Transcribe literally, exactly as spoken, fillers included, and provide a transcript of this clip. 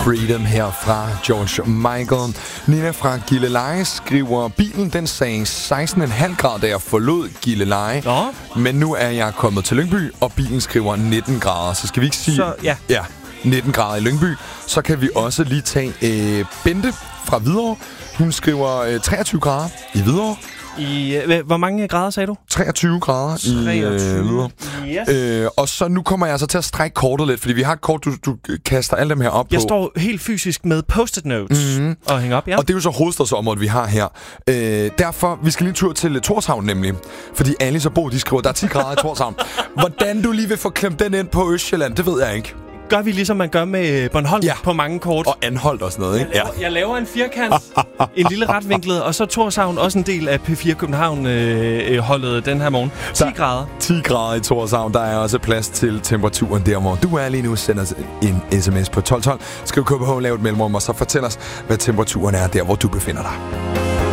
Freedom her fra George Michael. Nina fra Gilleleje skriver, bilen den sagde seksten komma fem grader, da jeg forlod Gilleleje. Nå. Men nu er jeg kommet til Lyngby, og bilen skriver nitten grader. Så skal vi ikke sige... Så, ja. Ja, nitten grader i Lyngby. Så kan vi også lige tage øh, Bente fra Hvidovre. Hun skriver øh, treogtyve grader i Hvidovre. I, øh, hvor mange grader sagde du? treogtyve grader treogtyve. i øh, Hvidovre. Yes. Øh, og så nu kommer jeg altså til at strække kortet lidt, fordi vi har et kort, du, du kaster alle dem her op Jeg på. står helt fysisk med post-it notes mm-hmm. og hænger op, ja. Og det er jo så hovedstadsområdet, vi har her. Øh, derfor, vi skal lige en tur til Tórshavn nemlig. Fordi Alice og Bo, de skriver, der er ti grader i Tórshavn. Hvordan du lige vil få klemt den ind på Østjylland, det ved jeg ikke. Gør vi ligesom man gør med Bornholm Ja. på mange kort. Og Anholt og sådan noget, ikke? Jeg laver, jeg laver en firkant, en lille retvinklet, og så Tórshavn, også en del af P fire København-holdet øh, den her morgen. ti Der- grader. ti grader i Tórshavn. Der er også plads til temperaturen der, hvor du er lige nu. Send os en sms på tolv tolv. Skriv K B H, lav et mellemrum, og så fortæl os, hvad temperaturen er der, hvor du befinder dig.